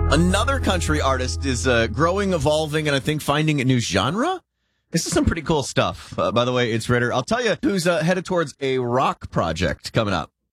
Another country artist is growing, evolving, and I think finding a new genre. This is some pretty cool stuff. By the way, it's Ritter. I'll tell you who's headed towards a rock project coming up.